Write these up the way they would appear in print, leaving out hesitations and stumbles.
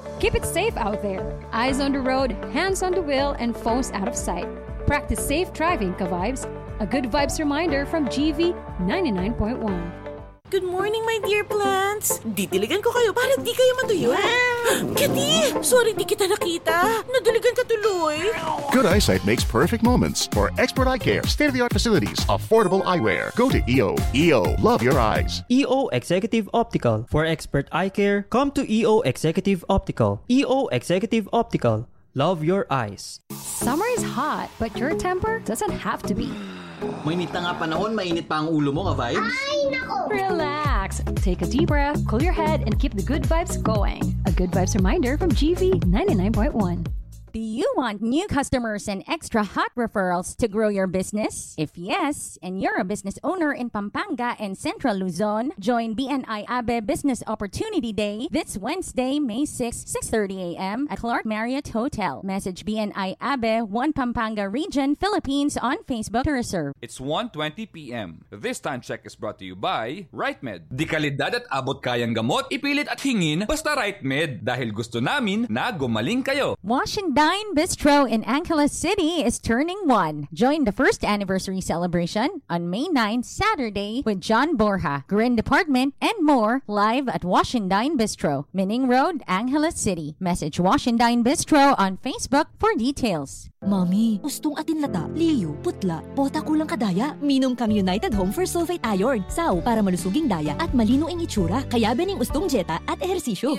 Keep it safe out there. Eyes on the road, hands on the wheel, and phones out of sight. Practice safe driving, ka-vibes. A good vibes reminder from GV 99.1. Good morning, my dear plants. Didiligan ko kayo para di kayo matuyo. Kitty! Sorry di kita nakita. Nadiligan ka tuloy. Good eyesight makes perfect moments. For expert eye care, state-of-the-art facilities, affordable eyewear. Go to EO. EO, love your eyes. EO Executive Optical. For expert eye care, come to EO Executive Optical. EO Executive Optical. Love your eyes. Summer is hot, but your temper doesn't have to be. Mainit na nga panahon, mainit pa ang ulo mo, ka-vibes? Ay, nako! Relax. Take a deep breath, cool your head, and keep the good vibes going. A good vibes reminder from GV 99.1. Do you want new customers and extra hot referrals to grow your business? If yes, and you're a business owner in Pampanga and Central Luzon, join BNI Abe Business Opportunity Day this Wednesday, May 6, 6:30 a.m. at Clark Marriott Hotel. Message BNI Abe 1 Pampanga Region, Philippines on Facebook to reserve. It's 1:20 p.m. This time check is brought to you by RightMed. Di kalidad at abot kayang gamot, ipilit at hingin, basta RightMed. Dahil gusto namin na gumaling kayo. Washington Bistro in Angeles City is turning 1. Join the first anniversary celebration on May 9, Saturday, with John Borja, Grin Department, and more live at Washington Bistro, Mining Road, Angeles City. Message Washington Bistro on Facebook for details. Mami, ustong atin lata, liyo, putla, bota kulang kadaya. Minom kang United Home for Sulfate Iron. Saw para malusuging daya at malino ang itsura. Kaya bening ustong jeta at ehersisyo.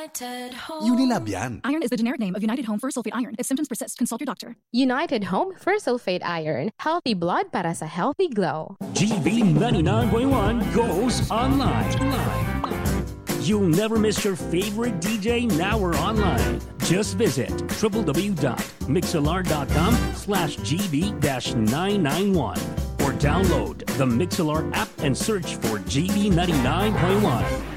Unilab yan. Iron is the generic name of United Home for Sulfate Iron. If symptoms persist, consult your doctor. United Home for Sulfate Iron. Healthy blood para sa healthy glow. GV 99.1 goes online. You'll never miss your favorite DJ now or online. Just visit www.mixlr.com/gv-991 or download the Mixlr app and search for GV 99.1.